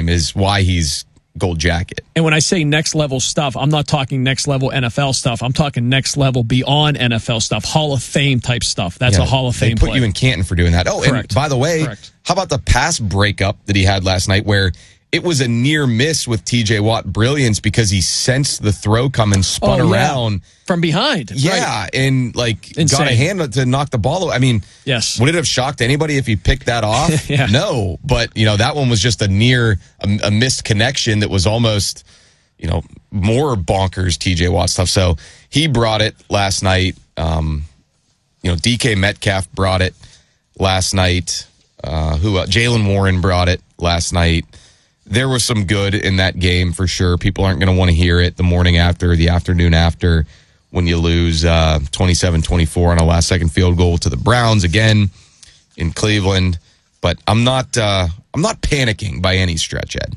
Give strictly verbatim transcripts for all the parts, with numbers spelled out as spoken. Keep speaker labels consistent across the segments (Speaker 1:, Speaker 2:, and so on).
Speaker 1: game is why he's Gold Jacket.
Speaker 2: And when I say next level stuff, I'm not talking next level N F L stuff. I'm talking next level beyond N F L stuff, Hall of Fame type stuff. That's yeah, a Hall of Fame
Speaker 1: They put
Speaker 2: play.
Speaker 1: you in Canton for doing that. Oh,
Speaker 2: Correct.
Speaker 1: And by the way,
Speaker 2: Correct.
Speaker 1: How about the pass breakup that he had last night where it was a near miss with T J Watt brilliance because he sensed the throw coming, spun
Speaker 2: oh, yeah.
Speaker 1: around.
Speaker 2: From behind.
Speaker 1: Yeah,
Speaker 2: right.
Speaker 1: and like
Speaker 2: Insane.
Speaker 1: got a hand to knock the ball away. I mean,
Speaker 2: yes.
Speaker 1: Would it have shocked anybody if he picked that off?
Speaker 2: yeah.
Speaker 1: No, but you know that one was just a near a, a missed connection that was almost, you know, more bonkers T J Watt stuff. So he brought it last night. Um, you know, D K Metcalf brought it last night. Uh, who uh, Jaylen Warren brought it last night. There was some good in that game for sure. People aren't going to want to hear it the morning after, the afternoon after, when you lose uh, twenty-seven twenty-four on a last-second field goal to the Browns again in Cleveland. But I'm not, uh, I'm not panicking by any stretch, Ed.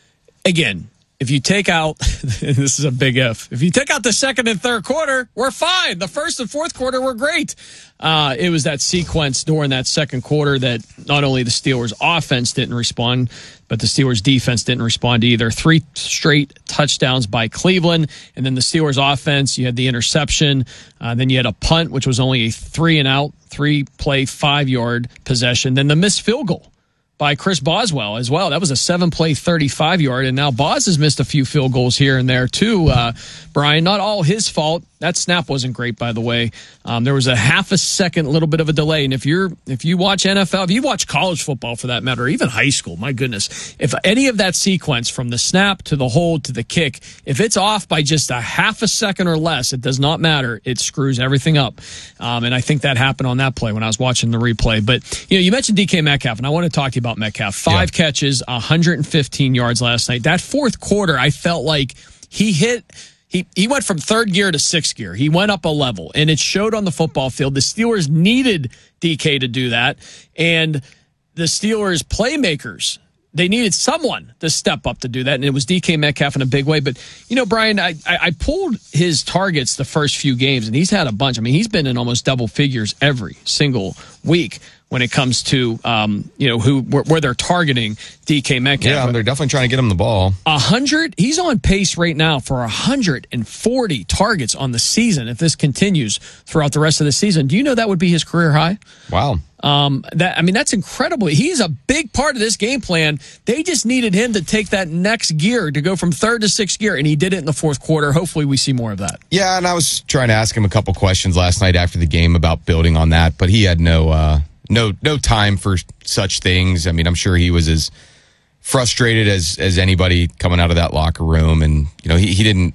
Speaker 2: Again, if you take out, this is a big if, if you take out the second and third quarter, we're fine. The first and fourth quarter were great. Uh, it was that sequence during that second quarter that not only the Steelers' offense didn't respond, but the Steelers' defense didn't respond either. Three straight touchdowns by Cleveland, and then the Steelers' offense, you had the interception, uh, then you had a punt, which was only a three and out, three-play, five-yard possession, then the missed field goal by Chris Boswell as well. That was a seven-play, thirty-five-yard, and now Boz has missed a few field goals here and there too, uh, Brian. Not all his fault. That snap wasn't great, by the way. Um, there was a half a second, little bit of a delay. And if you're if you watch N F L, if you watch college football for that matter, or even high school, my goodness, if any of that sequence from the snap to the hold to the kick, if it's off by just a half a second or less, it does not matter. It screws everything up. Um, and I think that happened on that play when I was watching the replay. But you know, you mentioned D K Metcalf, and I want to talk to you about Metcalf. Five yeah. catches, one hundred fifteen yards last night. That fourth quarter, I felt like he hit. He he went from third gear to sixth gear. He went up a level, and it showed on the football field. The Steelers needed D K to do that, and the Steelers playmakers, they needed someone to step up to do that, and it was D K Metcalf in a big way. But, you know, Brian, I, I, I pulled his targets the first few games, and he's had a bunch. I mean, he's been in almost double figures every single week when it comes to, um, you know, who where, where they're targeting D K Metcalf.
Speaker 1: Yeah, they're definitely trying to get him the ball.
Speaker 2: A hundred. He's on pace right now for a hundred and forty targets on the season. If this continues throughout the rest of the season, do you know that would be his career high?
Speaker 1: Wow.
Speaker 2: Um, that I mean, that's incredible. He's a big part of this game plan. They just needed him to take that next gear to go from third to sixth gear, and he did it in the fourth quarter. Hopefully, we see more of that.
Speaker 1: Yeah, and I was trying to ask him a couple questions last night after the game about building on that, but he had no. Uh, No, no time for such things. I mean, I'm sure he was as frustrated as as anybody coming out of that locker room, and you know, he, he didn't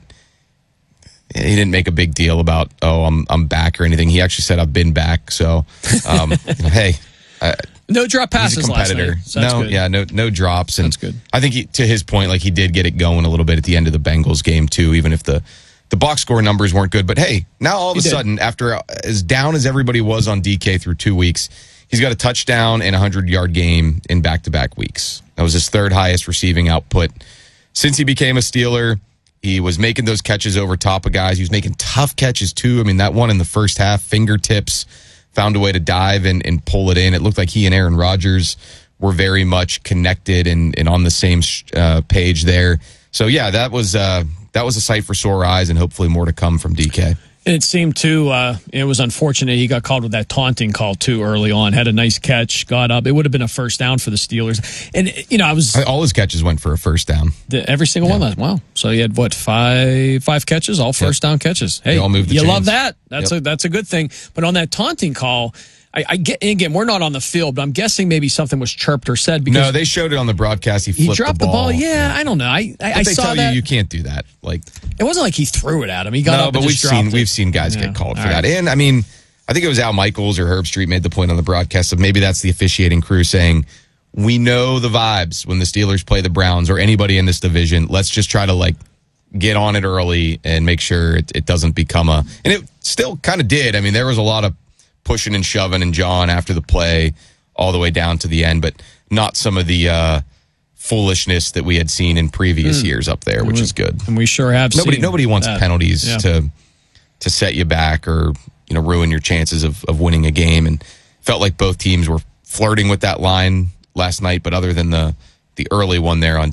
Speaker 1: he didn't make a big deal about oh, I'm I'm back or anything. He actually said I've been back. So, um, you know, hey, uh,
Speaker 2: no drop passes.
Speaker 1: He's a competitor.
Speaker 2: Last night, so
Speaker 1: no,
Speaker 2: good.
Speaker 1: yeah, no no drops, and
Speaker 2: that's good.
Speaker 1: I think he, to his point, like he did get it going a little bit at the end of the Bengals game too, even if the. The box score numbers weren't good, but hey, now all of
Speaker 2: he
Speaker 1: a
Speaker 2: did.
Speaker 1: sudden, after as down as everybody was on D K through two weeks, he's got a touchdown and a hundred-yard game in back-to-back weeks. That was his third highest receiving output since he became a Steeler. He was making those catches over top of guys. He was making tough catches, too. I mean, that one in the first half, fingertips, found a way to dive and, and pull it in. It looked like he and Aaron Rodgers were very much connected and, and on the same uh, page there. So, yeah, that was uh, that was a sight for sore eyes, and hopefully more to come from D K.
Speaker 2: And it seemed to, uh, it was unfortunate he got called with that taunting call too early on. Had a nice catch, got up. It would have been a first down for the Steelers. And, you know, I was.
Speaker 1: All his catches went for a first down.
Speaker 2: The, every single yeah. one. Wow. So he had, what, five five catches, all first yep. down catches. Hey,
Speaker 1: all moved the
Speaker 2: you
Speaker 1: chains.
Speaker 2: love that. That's,
Speaker 1: yep.
Speaker 2: a, that's a good thing. But on that taunting call, I, I get, again, we're not on the field, but I'm guessing maybe something was chirped or said. Because
Speaker 1: no, they showed it on the broadcast. He flipped
Speaker 2: he dropped
Speaker 1: the ball.
Speaker 2: The ball. Yeah, yeah, I don't know. I, I,
Speaker 1: but
Speaker 2: I
Speaker 1: they
Speaker 2: saw
Speaker 1: tell
Speaker 2: that.
Speaker 1: you you can't do that. Like
Speaker 2: it wasn't like he threw it at him. He got
Speaker 1: no,
Speaker 2: up
Speaker 1: but
Speaker 2: and
Speaker 1: we've
Speaker 2: just dropped
Speaker 1: seen
Speaker 2: it.
Speaker 1: we've seen guys
Speaker 2: yeah.
Speaker 1: get called for
Speaker 2: All
Speaker 1: that.
Speaker 2: right.
Speaker 1: And I mean, I think it was Al Michaels or Herb Street made the point on the broadcast of maybe that's the officiating crew saying, we know the vibes when the Steelers play the Browns or anybody in this division. Let's just try to like get on it early and make sure it, it doesn't become a. And it still kind of did. I mean, there was a lot of pushing and shoving and jawing after the play all the way down to the end, but not some of the uh, foolishness that we had seen in previous mm. years up there, which
Speaker 2: we,
Speaker 1: is good.
Speaker 2: And we sure have
Speaker 1: nobody,
Speaker 2: seen
Speaker 1: Nobody wants
Speaker 2: that.
Speaker 1: penalties
Speaker 2: yeah.
Speaker 1: to to set you back or you know ruin your chances of, of winning a game. And felt like both teams were flirting with that line last night, but other than the, the early one there on